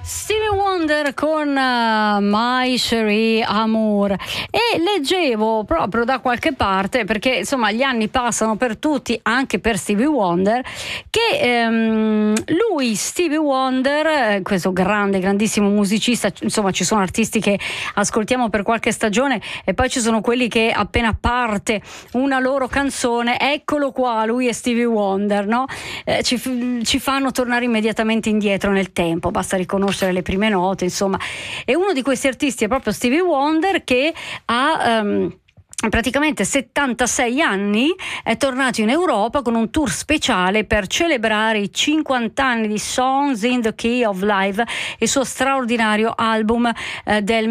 Stevie Wonder con My Cherie Amour, e leggevo proprio da qualche parte, perché insomma gli anni passano per tutti, anche per Stevie Wonder, che lui, Stevie Wonder, questo grandissimo musicista, insomma ci sono artisti che ascoltiamo per qualche stagione e poi ci sono quelli che appena parte una loro canzone, eccolo qua, lui è Stevie Wonder, no? Ci fanno tornare immediatamente indietro nel tempo, basta riconoscere le prime note, insomma. E uno di questi artisti è proprio Stevie Wonder, che ha praticamente 76 anni, è tornato in Europa con un tour speciale per celebrare i 50 anni di Songs in the Key of Life, il suo straordinario album del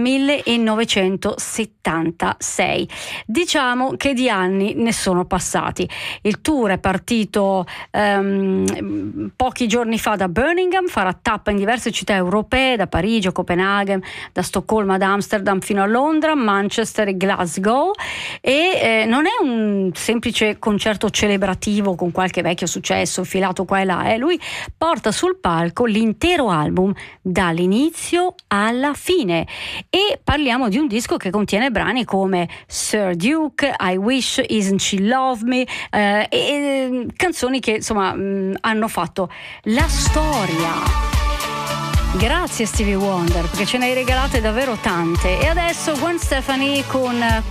1976. Diciamo che di anni ne sono passati. Il tour è partito pochi giorni fa da Birmingham, farà tappa in diverse città europee, da Parigi a Copenaghen, da Stoccolma ad Amsterdam fino a Londra, Manchester e Glasgow. E non è un semplice concerto celebrativo con qualche vecchio successo infilato qua e là, lui porta sul palco l'intero album dall'inizio alla fine, e parliamo di un disco che contiene brani come Sir Duke, I Wish, Isn't She Love Me, e canzoni che insomma hanno fatto la storia. Grazie Stevie Wonder, perché ce ne hai regalate davvero tante. E adesso Gwen Stefani con